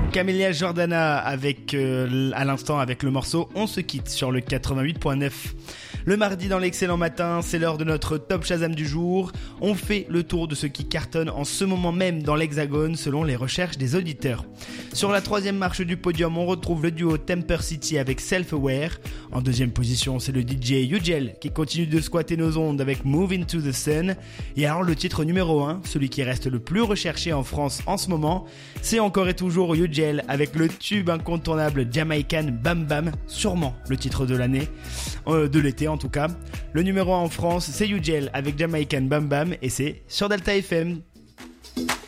Camélia Jordana avec à l'instant avec le morceau On se quitte sur le 88.9. Le mardi dans l'excellent matin, c'est l'heure de notre Top Shazam du jour. On fait le tour de ce qui cartonne en ce moment même dans l'Hexagone selon les recherches des auditeurs. Sur la troisième marche du podium, on retrouve le duo Temper City avec Self-Aware. En deuxième position, c'est le DJ Ugel qui continue de squatter nos ondes avec Move Into the Sun. Et alors le titre numéro 1, celui qui reste le plus recherché en France en ce moment, c'est encore et toujours Ugel avec le tube incontournable Jamaican Bam Bam, sûrement le titre de l'année, de l'été en tout cas. Le numéro 1 en France, c'est Ugel avec Jamaican Bam Bam et c'est sur Delta FM.